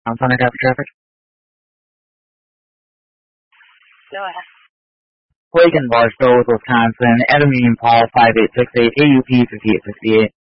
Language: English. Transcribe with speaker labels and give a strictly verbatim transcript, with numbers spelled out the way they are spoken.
Speaker 1: I'm trying to copy traffic.
Speaker 2: Go ahead.
Speaker 1: Lake in Barstow, Wisconsin, enemy Impala five eight six eight, A U P fifty-eight sixty-eight.